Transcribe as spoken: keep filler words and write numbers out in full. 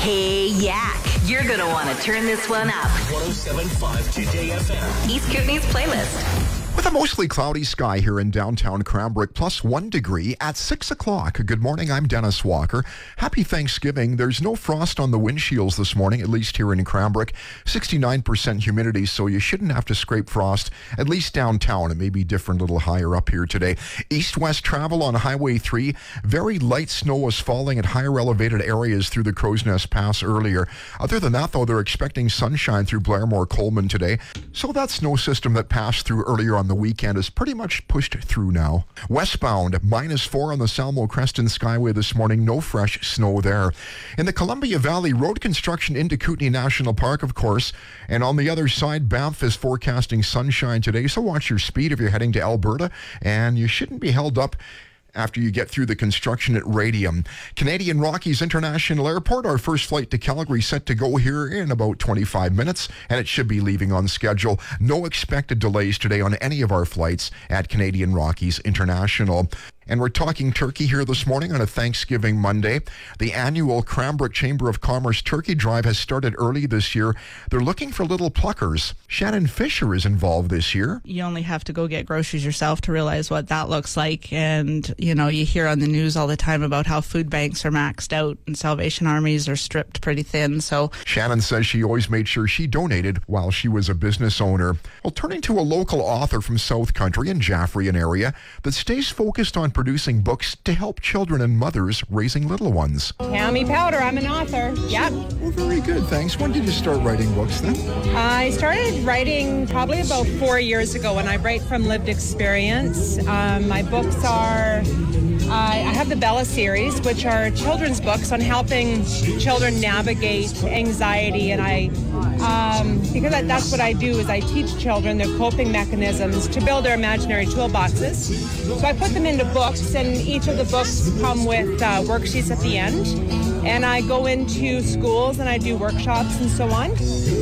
Hey, Yak, you're going to want to turn this one up. one oh seven point five Today F M. East Kootenay's playlist. With a mostly cloudy sky here in downtown Cranbrook, plus one degree at six o'clock. Good morning, I'm Dennis Walker. Happy Thanksgiving. There's no frost on the windshields this morning, at least here in Cranbrook. sixty-nine percent humidity, so you shouldn't have to scrape frost, at least downtown. It may be different a little higher up here today. East-west travel on Highway three. Very light snow was falling at higher elevated areas through the Crow's Nest Pass earlier. Other than that, though, they're expecting sunshine through Blairmore-Coleman today. So that snow system that passed through earlier on the weekend is pretty much pushed through now. Westbound, minus four on the Salmo-Creston Skyway this morning. No fresh snow there. In the Columbia Valley, road construction into Kootenay National Park, of course. And on the other side, Banff is forecasting sunshine today. So watch your speed if you're heading to Alberta. And you shouldn't be held up after you get through the construction at Radium. Canadian Rockies International Airport, our first flight to Calgary set to go here in about twenty-five minutes, and it should be leaving on schedule. No expected delays today on any of our flights at Canadian Rockies International. And we're talking turkey here this morning on a Thanksgiving Monday. The annual Cranbrook Chamber of Commerce Turkey Drive has started early this year. They're looking for little pluckers. Shannon Fisher is involved this year. You only have to go get groceries yourself to realize what that looks like. And, you know, you hear on the news all the time about how food banks are maxed out and Salvation Armies are stripped pretty thin. So Shannon says she always made sure she donated while she was a business owner. Well, turning to a local author from South Country in Jaffrey area that stays focused on producing books to help children and mothers raising little ones. Tammy Powder, I'm an author. Yep. Well, very good, thanks. When did you start writing books then? I started writing probably about four years ago, and I write from lived experience. Um, my books are, uh, I have the Bella series, which are children's books on helping children navigate anxiety, and I, um, because that's what I do, is I teach children their coping mechanisms to build their imaginary toolboxes. So I put them into books, and each of the books come with uh, worksheets at the end. And I go into schools and I do workshops and so on.